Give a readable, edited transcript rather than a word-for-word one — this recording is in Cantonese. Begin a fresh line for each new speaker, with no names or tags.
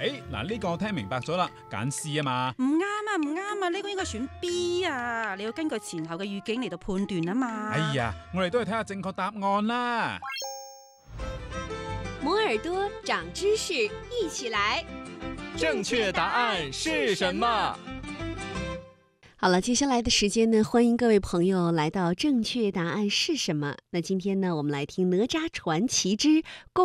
嗱呢個我聽明白咗啦，揀 C 啊嘛。
唔啱啊，呢個應該選 B 啊，你要根據前後嘅語境嚟到判斷啊嘛。
哎呀，我哋都係睇下正確答案啦。
摩耳朵長知識，一起來。
正確答案是什麼？
好了，接下來的時間呢，歡迎各位朋友來到正確答案是什麼？那今天呢，我們來聽哪吒傳奇之